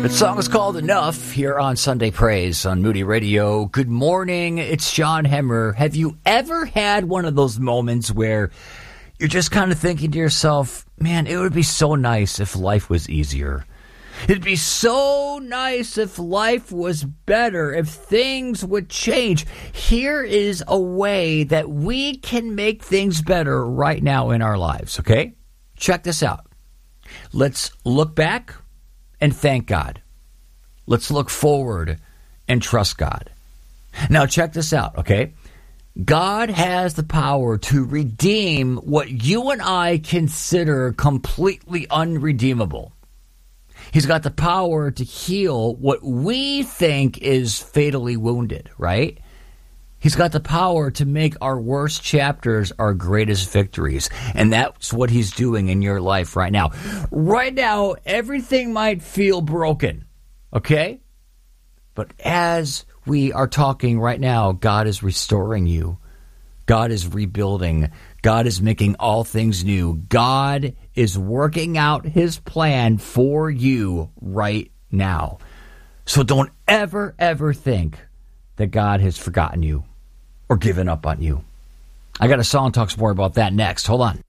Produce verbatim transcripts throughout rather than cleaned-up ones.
That song is called Enough here on Sunday Praise on Moody Radio. Good morning, it's John Hemmer. Have you ever had one of those moments where you're just kind of thinking to yourself, man, it would be so nice if life was easier. It'd be so nice if life was better, if things would change. Here is a way that we can make things better right now in our lives, okay? Check this out. Let's look back and thank God. Let's look forward and trust God. Now check this out, okay? God has the power to redeem what you and I consider completely unredeemable. He's got the power to heal what we think is fatally wounded, right? He's got the power to make our worst chapters our greatest victories. And that's what he's doing in your life right now. Right now, everything might feel broken, okay? But as we are talking right now, God is restoring you. God is rebuilding. God is making all things new. God is working out his plan for you right now. So don't ever, ever think that God has forgotten you or given up on you. I got a song that talks more about that next. Hold on.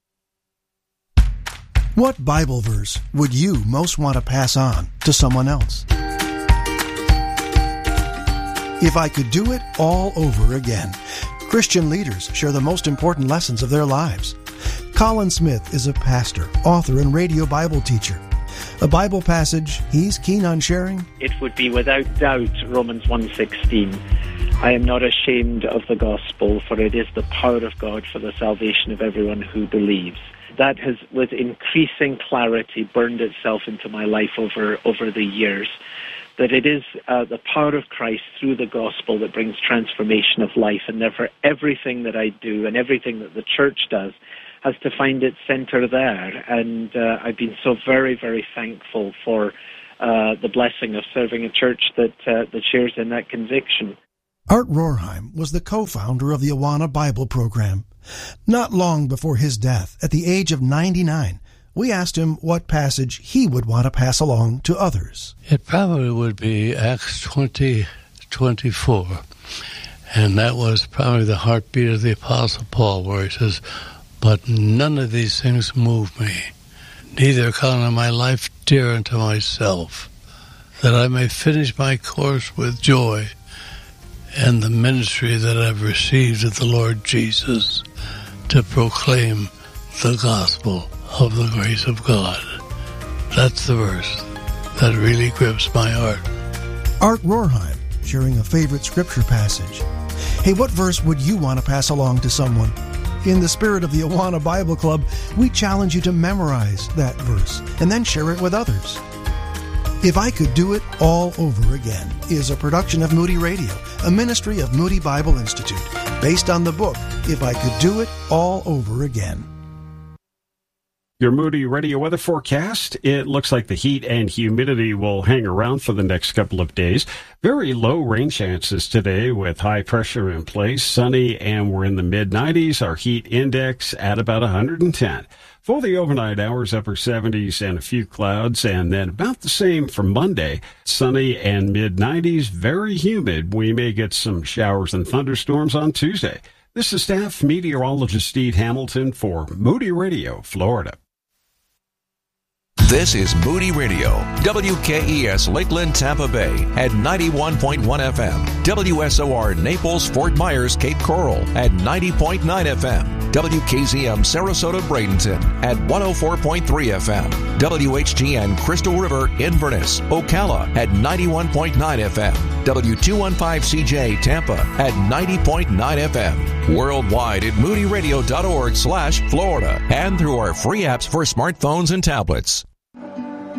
What Bible verse would you most want to pass on to someone else? If I could do it all over again. Christian leaders share the most important lessons of their lives. Colin Smith is a pastor, author, and radio Bible teacher. A Bible passage he's keen on sharing? It would be without doubt Romans one sixteen. I am not ashamed of the gospel, for it is the power of God for the salvation of everyone who believes. That has, with increasing clarity, burned itself into my life over, over the years. That it is uh, the power of Christ through the gospel that brings transformation of life, and therefore everything that I do and everything that the church does has to find its center there. And uh, I've been so very, very thankful for uh, the blessing of serving a church that, uh, that shares in that conviction. Art Rorheim was the co-founder of the Awana Bible program. Not long before his death, at the age of ninety-nine, we asked him what passage he would want to pass along to others. It probably would be Acts twenty twenty-four. And that was probably the heartbeat of the Apostle Paul, where he says, "But none of these things move me, neither count I my life dear unto myself, that I may finish my course with joy and the ministry that I've received of the Lord Jesus, to proclaim the gospel of the grace of God." That's the verse that really grips my heart. Art Rorheim sharing a favorite scripture passage. Hey, what verse would you want to pass along to someone? In the spirit of the Awana Bible Club, we challenge you to memorize that verse and then share it with others. If I Could Do It All Over Again is a production of Moody Radio, a ministry of Moody Bible Institute, based on the book If I Could Do It All Over Again. Your Moody Radio weather forecast. It looks like the heat and humidity will hang around for the next couple of days. Very low rain chances today with high pressure in place. Sunny, and we're in the mid nineties. Our heat index at about one hundred ten. For the overnight hours, upper seventies and a few clouds, and then about the same for Monday. Sunny and mid nineties, very humid. We may get some showers and thunderstorms on Tuesday. This is staff meteorologist Steve Hamilton for Moody Radio, Florida. This is Moody Radio, W K E S Lakeland, Tampa Bay at ninety-one point one F M, W S O R Naples, Fort Myers, Cape Coral at ninety point nine F M, W K Z M Sarasota, Bradenton at one oh four point three F M, W H G N Crystal River, Inverness, Ocala at ninety-one point nine F M, W two fifteen C J Tampa at ninety point nine F M, worldwide at moody radio dot org slash Florida, and through our free apps for smartphones and tablets.